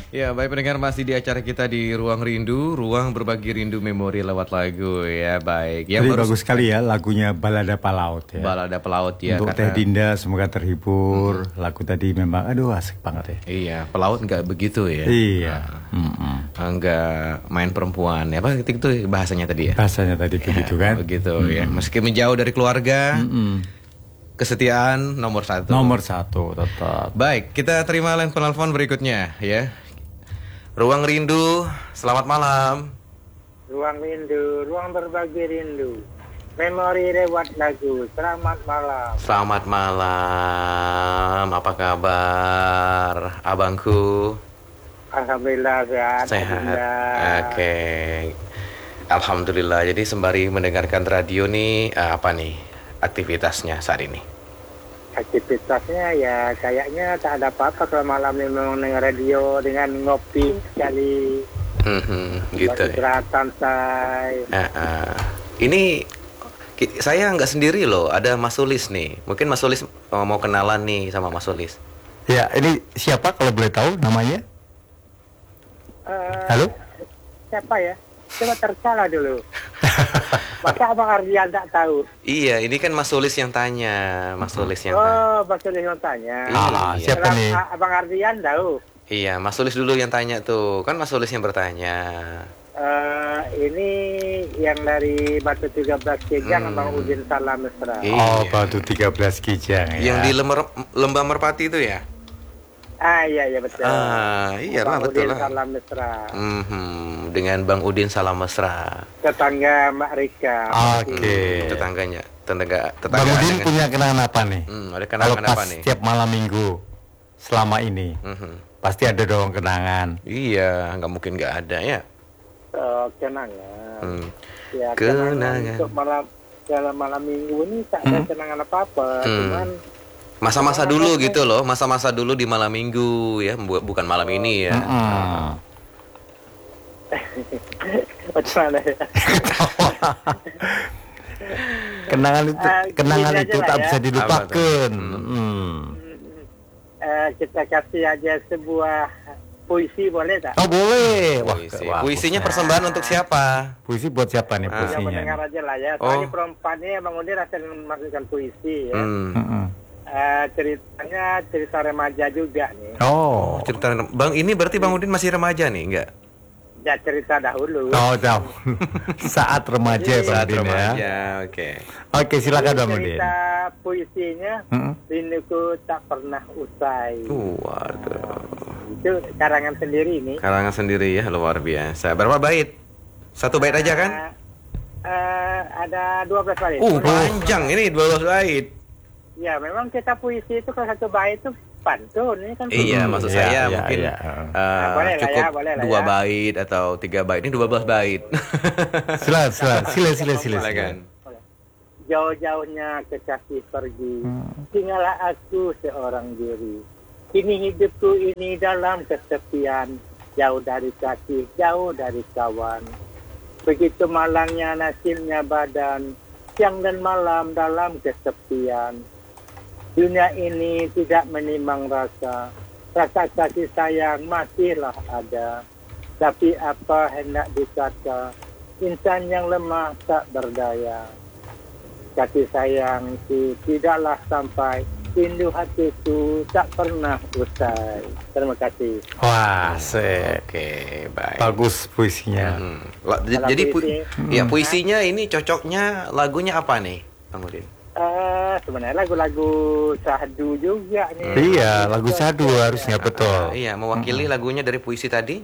Ya, baik pendengar, masih di acara kita di Ruang Rindu, ruang berbagi rindu memori lewat lagu ya, baik. Jadi bagus sekali ya lagunya Balada Pelaut ya. Balada Pelaut ya. Untuk Teh Dinda semoga terhibur. Lagu tadi memang aduh asik banget ya. Iya, pelaut nggak begitu ya. Iya. Nggak main perempuan ya. Apa itu bahasanya tadi ya? Bahasanya tadi begitu kan. Begitu ya. Meski menjauh dari keluarga, kesetiaan nomor satu. Nomor satu tetap. Baik, kita terima line penelpon berikutnya ya. Ruang Rindu, selamat malam. Ruang Rindu, ruang berbagi rindu. Memori lewat lagu. Selamat malam. Selamat malam. Apa kabar, abangku? Alhamdulillah sehat. Sehat. Alhamdulillah. Oke. Alhamdulillah. Jadi sembari mendengarkan radio nih, apa nih aktivitasnya saat ini? Aktivitasnya ya kayaknya tak ada apa-apa kalau malam ini memang dengar radio dengan ngopi sekali. Gitu. Istirahat santai. Ini saya nggak sendiri loh, ada Mas Sulis nih. Mungkin Mas Sulis mau kenalan nih sama Mas Sulis. Ya, ini siapa kalau boleh tahu namanya? Halo? Siapa ya? Coba tersalah dulu. Masa Abang Ardian tak tahu? Iya, ini kan Mas Sulis yang tanya. Mas Sulis yang tanya. Oh, Mas Sulis yang tanya. Iya. Siapa nih? Abang Ardian tahu. Iya, Mas Sulis dulu yang tanya tuh. Kan Mas Sulis yang bertanya. Ini yang dari Batu 13 Kijang, Abang Udin Salam Mesra. Oh, Batu 13 Kijang ya. Yang di Lembah Merpati itu ya? Iya betul. Iyalah Bang betul Udin lah. Salam Mesra. Dengan Bang Udin Salam Mesra. Tetangga Mbak Rika. Oke. Tetangga Bang Udin punya kenangan apa nih? Ada Kalau kenangan pas apa nih? setiap malam minggu selama ini, pasti ada dong kenangan. Iya, nggak mungkin nggak ada ya. Kenangan. Ya, Kenangan. Untuk malam minggu ini tak ada kenangan apa-apa. Cuman Masa-masa dulu gitu loh, masa-masa dulu di malam minggu ya, bukan malam ini ya. Bagaimana ya? Kenangan Gini itu aja lah tak ya. bisa dilupakan. Kita kasih aja sebuah puisi boleh tak? Oh boleh. Puisinya persembahan untuk siapa? Puisi buat siapa nih Ya puisinya? mendengar aja lah ya. Soalnya perempuan ini Bang Udin akan memasukkan puisi ya. Ceritanya cerita remaja juga nih. Oh, Cerita Bang, ini berarti Bang Udin masih remaja nih, enggak? Ya cerita dahulu. jauh. Saat remaja ya, Bang Saat Udin ya. remaja, oke. Oke, silakan Bang Udin. Cerita puisinya Rinduku Tak Pernah Usai. Waduh. Itu karangan sendiri ini. Karangan sendiri ya, luar biasa. Berapa bait? Satu bait aja kan? Ada 12 bait. Panjang ini 12 bait. Ya, memang kita puisi itu kalau satu bait itu pantun ini kan. Iya, maksud saya mungkin boleh lah cukup ya, boleh lah 2 ya. bait atau 3 bait. Ini 12 bait. Silakan. Jauh-jauhnya kekasih pergi, tinggallah aku seorang diri. Kini hidupku ini dalam kesepian, jauh dari kasih, jauh dari kawan. Begitu malangnya nasibnya badan, siang dan malam dalam kesepian. Dunia ini tidak menimang rasa kasih sayang masihlah ada. Tapi apa hendak dikata, insan yang lemah tak berdaya. Kasih sayangku tidaklah sampai, rindu hatiku tak pernah usai. Terima kasih. Wah, Oke, baik. bagus puisinya. Jadi puisinya ini cocoknya lagunya apa nih, Bang Udin? Sebenarnya lagu-lagu syahdu juga nih. Iya, lagu syahdu harusnya betul. Iya, mewakili lagunya dari puisi tadi.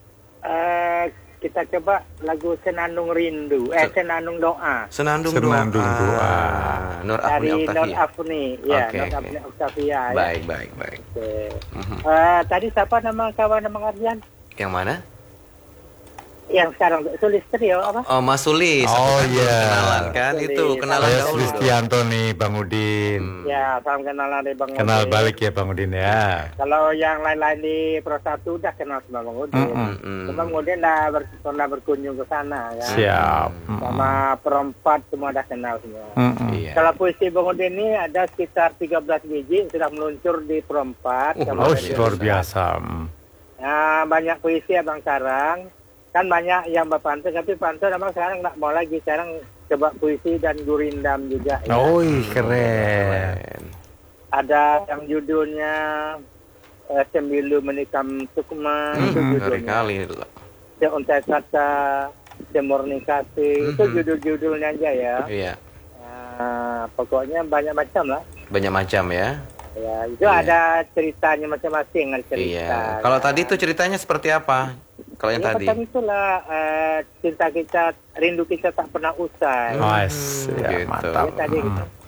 Kita coba lagu Senandung Rindu, Senandung Doa. Senandung Doa. Nur Afni Dari Nur Oktavia. Afni, ya, Oke, Nur oke. Afni Oktavia. Ya. Baik. Oke. Tadi siapa nama kawan Bang Ardian? Yang mana? Yang sekarang Sulis Trio apa? Oh, Mas Sulis. Oh, iya. Kenalan kan? Sulis. Itu kenalan Saya dahulu. Sulistianto nih, Bang Udin. Ya, salam kenalan dari Bang Kenal Udin. balik ya Bang Udin ya. Kalau yang lain-lain di Pro 1 udah kenal sama Bang Udin. Cuma Bang Udin pernah berkunjung ke sana ya. Siap. Sama perempat semua udah kenal semua. Iya. Kalau puisi Bang Udin ini ada sekitar 13 biji sudah meluncur di perempat. Oh, luar biasa. banyak puisi Abang sekarang. Kan banyak yang berpantun, tapi pantun Abang sekarang nggak mau lagi. Sekarang coba puisi dan gurindam juga. Ya. Oh, keren. Ada yang judulnya Sembilu Menikam Sukma. Itu Ngeri judulnya. kali. Seuntai kata, semurni kasih. Itu judul-judulnya aja ya. Iya. Pokoknya banyak macam lah. Banyak macam ya. Ya, itu ada ceritanya masing-masing. Ada cerita. Iya. Kalau tadi tuh ceritanya seperti apa? Kalau yang tadi? Pertama itulah cinta kita, rindu kita tak pernah usai. Ya, gitu. mantap. Ya, tadi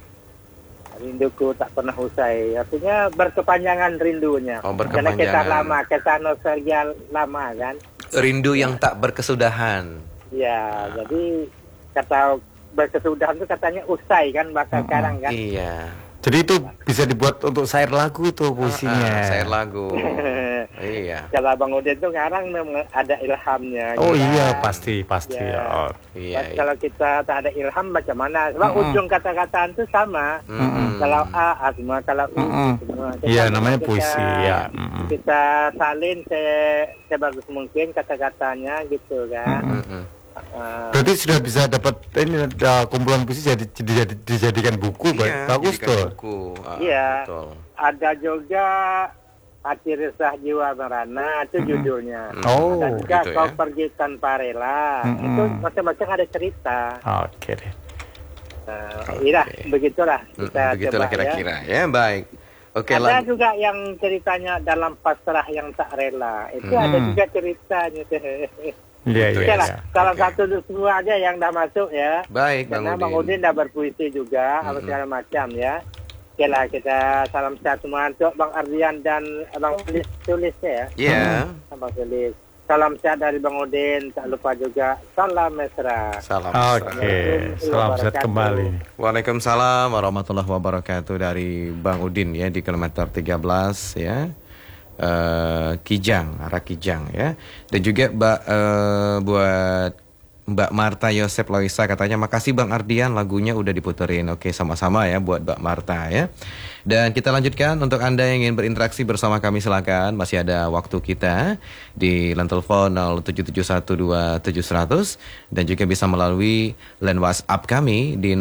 rinduku tak pernah usai. Artinya berkepanjangan rindunya. Oh, Karena berkepanjangan. kisah lama, kisah nostalgia lama kan. Rindu yang tak berkesudahan. Ya, jadi kata berkesudahan itu katanya usai kan bahasa sekarang kan. Iya. Jadi itu bisa dibuat untuk syair lagu itu puisinya. Syair lagu. Iya. Kalau Bang Udin itu sekarang memang ada ilhamnya. Oh gitu iya, kan. pasti. Ya. Oh. Iya. Pas kalau kita tak ada ilham macam mana? Sebab ujung kata-kata itu sama. Kalau A semua, kalau U semua. Iya, Kita- namanya kita- puisi ya. Kita salin sebagus mungkin kata-katanya gitu kan. Berarti sudah bisa dapat ini ada kumpulan puisi dijadikan buku, bagus jadikan tuh. buku. Iya. Betul. Ada juga Hati Resah Jiwa Merana itu judulnya. Oh, Ada juga gitu Kau ya. Pergi Tanpa Rela. Itu macam-macam ada cerita. Oke deh. Iya, begitulah kita Begitulah coba kira-kira. Ya, baik. Oke, Ada juga yang ceritanya dalam pasrah yang tak rela. Itu ada juga ceritanya. Iya, Gitu iya. ya. Oke lah, iya. salah Oke. satu semua aja yang dah masuk ya. Baik, Bang Karena Bang Udin. Udin dah berpuisi juga, apa segala macam ya. Oke lah, kita salam sehat semua untuk Bang Ardian dan Bang tulisnya ya. Iya. Bang tulis. Salam sehat dari Bang Udin, tak lupa juga salam mesra. Salam. Oke, salam sehat kembali. Waalaikumsalam warahmatullahi wabarakatuh dari Bang Udin ya di kilometer 13 ya. Kijang, arah Kijang ya. Dan juga buat Mbak Marta Yosep Loisa katanya makasih Bang Ardian lagunya udah diputerin. Oke, sama-sama ya buat Mbak Marta ya. Dan kita lanjutkan untuk Anda yang ingin berinteraksi bersama kami silakan, masih ada waktu kita di line telepon 077127700 dan juga bisa melalui line WhatsApp kami di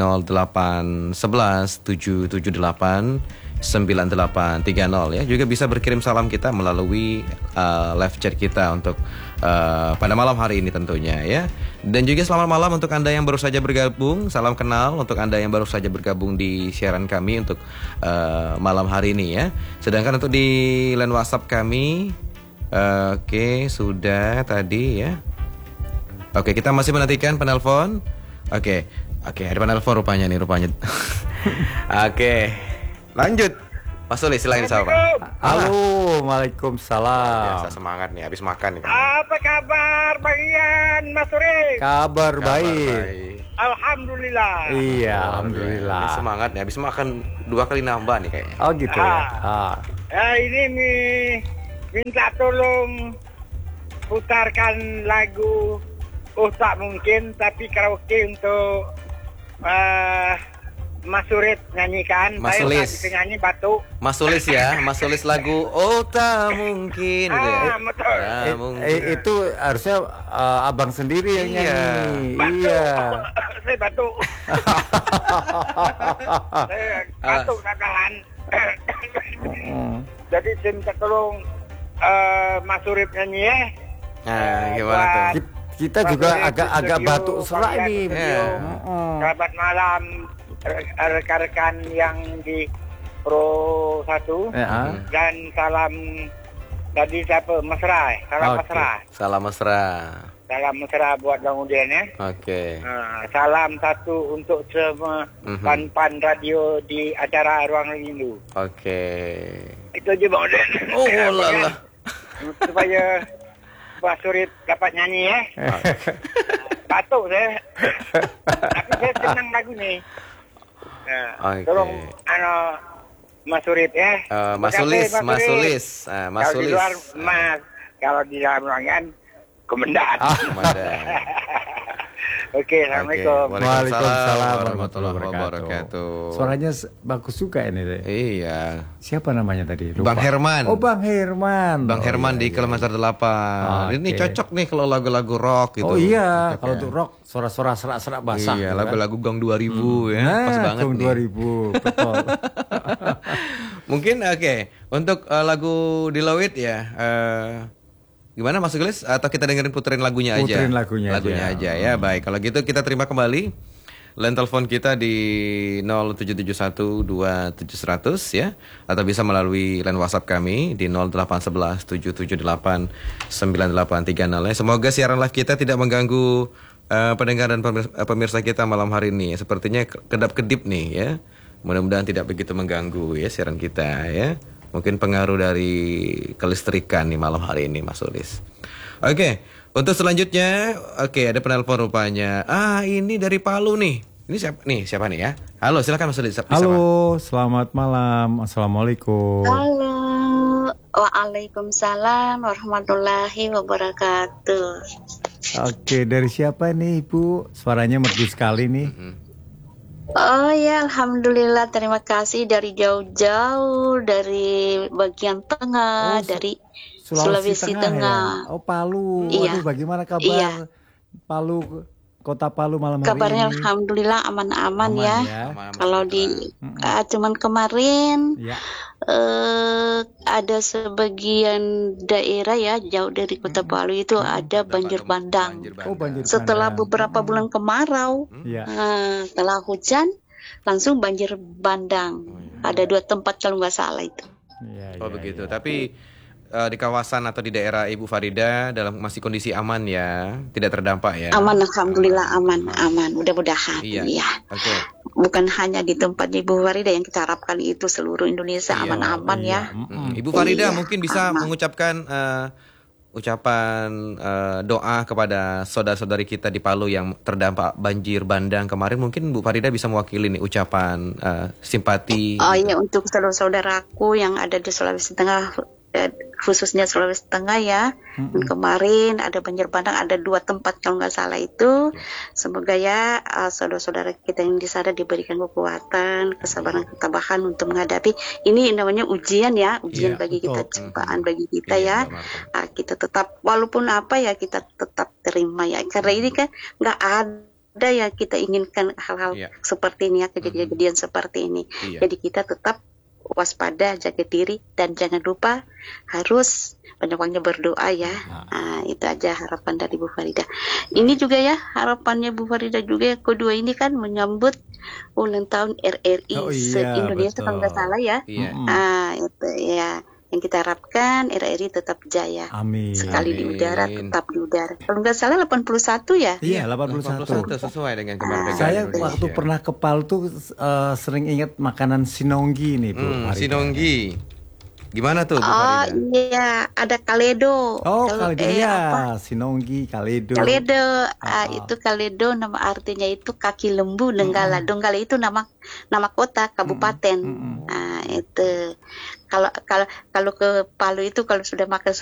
0811778 9830 ya. Juga bisa berkirim salam kita melalui live chat kita untuk pada malam hari ini tentunya ya. Dan juga selamat malam untuk Anda yang baru saja bergabung. Salam kenal untuk Anda yang baru saja bergabung di siaran kami untuk malam hari ini ya. Sedangkan untuk di line WhatsApp kami oke, sudah tadi ya. Oke, kita masih menantikan penelpon. Oke, ada penelpon rupanya. Oke. Lanjut, Mas Suli silakan disapa. Halo, waalaikumsalam. Biasa semangat nih, habis makan nih. Apa kabar Bang Ian, Mas Suri? Kabar baik. baik. Alhamdulillah. Iya, Ini alhamdulillah. semangat nih, habis makan 2 kali nambah nih kayaknya. Oh gitu ya. Ini minta tolong putarkan lagu Oh Tak Mungkin tapi karaoke untuk Mas Surit nyanyikan. Mas Saya Sulis. tak bisa nyanyi batuk. Mas Sulis ya, Mas Sulis lagu Oh Tak Mungkin gitu ya. Betul. Tak mungkin. Itu harusnya abang sendiri yang Iya. nyanyi. Iya. Saya batuk. Saya batuk kakalan. Jadi saya minta tolong Mas Surit nyanyi ya. Nah, gimana tuh? Kita juga agak Studio, batuk serak kalian nih. studio. Selamat malam rekan-rekan yang di Pro 1 Ya. dan salam tadi siapa Mesra, salam Oke. Mesra, Salam mesra. salam Mesra buat Bang Udin ya. Oke. Salam satu untuk semua pan-pan radio di acara Ruang Rindu. Oke. Itu aja Bang Udin. Oh, lala. Supaya Pak Surit dapat nyanyi ya. Batuk saya. Tapi saya senang lagu ni. Oke. Tolong Mas Surit ya. Mas Terima Sulis, kasih, Mas Surit. Sulis. Mas Kalau di Sulis. luar Mas, kalau di dalam ruangan komandan. Komandan. Oke, Assalamualaikum. Waalaikumsalam warahmatullahi wabarakatuh. Suaranya bagus juga ini deh. Iya. Siapa namanya tadi? Lupa. Bang Herman. Oh, Bang Herman. Bang Herman di kilometer 8. Ini Oke. cocok nih kalau lagu-lagu rock gitu. Oh iya, Cocok kalau ya. untuk rock suara-suara serak-serak basah. Iya, gitu kan. lagu-lagu Gong 2000 ya. Nah, Pas banget Gong nih. 2000, betul. Mungkin oke. Untuk lagu Deloitte ya. Gimana Mas Gulis? Atau kita dengerin puterin lagunya aja? Puterin lagunya aja aja. ya. Baik, kalau gitu kita terima kembali line telepon kita di 07712700 ya, atau bisa melalui line WhatsApp kami di 08117789830 ya. Semoga siaran live kita tidak mengganggu pendengar dan pemirsa kita malam hari ini. Sepertinya kedap-kedip nih ya. Mudah-mudahan tidak begitu mengganggu ya siaran kita ya. Mungkin pengaruh dari kelistrikan nih malam hari ini Mas Ulis. Oke, untuk selanjutnya ada penelpon rupanya. Ini dari Palu nih. Ini siapa nih ya? Halo, silakan Mas Ulis. Halo, selamat malam. Assalamualaikum. Halo, waalaikumsalam warahmatullahi wabarakatuh. Oke, dari siapa nih Ibu? Suaranya merdu sekali nih. Oh ya, alhamdulillah, terima kasih dari jauh-jauh, dari bagian tengah, dari Sulawesi Tengah. Ya? Oh, Palu. Iya. Waduh, bagaimana kabar Iya. Palu, kota Palu malam hari Kabarnya ini? alhamdulillah aman-aman Aman ya. ya. Kalau di cuman kemarin Ya. ada sebagian daerah ya jauh dari kota Palu itu ada banjir bandang. Oh, banjir Setelah bandang. beberapa bulan kemarau, Ya. setelah hujan langsung banjir bandang. Ada 2 tempat kalau nggak salah itu. Ya, Oh ya, begitu. ya. Tapi di kawasan atau di daerah Ibu Farida masih kondisi aman ya, tidak terdampak ya. Aman, alhamdulillah aman. Mudah-mudahan. Iya. Ya. Oke. Bukan hanya di tempat Ibu Farida yang kita harapkan itu seluruh Indonesia Iya, aman-aman ya. Ibu Farida Iya, mungkin bisa aman. mengucapkan ucapan doa kepada saudara-saudari kita di Palu yang terdampak banjir bandang kemarin. Mungkin Bu Farida bisa mewakili nih ucapan simpati. Oh iya, untuk saudara-saudaraku yang ada di Sulawesi Tengah, khususnya Sulawesi Tengah ya. Dan kemarin ada banjir bandang, ada 2 tempat kalau nggak salah itu. Semoga ya saudara-saudara kita yang di sana diberikan kekuatan, kesabaran, ketabahan untuk menghadapi ini namanya ujian ya, ujian Iya, bagi kita, betul. cobaan bagi kita Iya, ya. Mbak Marta. Kita tetap walaupun apa ya kita tetap terima ya, karena ini kan nggak ada ya kita inginkan hal-hal Iya. seperti ini ya, kejadian-kejadian seperti ini. Iya. Jadi kita tetap waspada, jaga diri, dan jangan lupa harus banyak-banyak berdoa ya. Itu aja harapan dari Bu Farida. Ini juga ya harapannya Bu Farida juga yang kedua ini kan menyambut ulang tahun RRI Oh iya, se-Indonesia kalau nggak betul. salah ya. Iya. Itu ya yang kita harapkan RRI tetap jaya. Amin. Sekali di Amin. udara, tetap di udara. Kalau nggak salah 81 ya. Iya, 81. sesuai dengan kemerdekaan Saya Indonesia. waktu pernah ke Palu tuh sering ingat makanan sinonggi nih, Bu. Farida. Sinonggi. Gimana tuh Bu Oh Farida? iya, ada kaledo. Oh, Kalau, kaledo apa? ya, sinonggi, kaledo. Kaledo, itu kaledo nama artinya itu kaki lembu Donggala. Donggala itu nama kota kabupaten. Itu kalau ke Palu itu kalau sudah makan